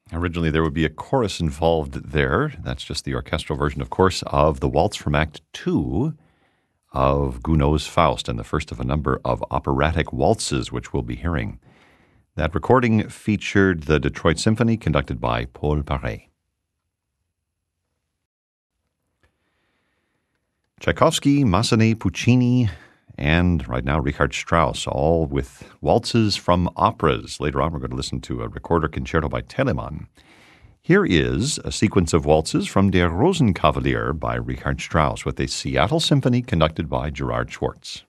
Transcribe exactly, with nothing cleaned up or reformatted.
Originally, there would be a chorus involved there. That's just the orchestral version, of course, of the waltz from Act Two of Gounod's Faust, and the first of a number of operatic waltzes, which we'll be hearing. That recording featured the Detroit Symphony, conducted by Paul Paret. Tchaikovsky, Massenet, Puccini, and right now Richard Strauss, all with waltzes from operas. Later on, we're going to listen to a recorder concerto by Telemann. Here is a sequence of waltzes from Der Rosenkavalier by Richard Strauss with a Seattle Symphony conducted by Gerard Schwartz.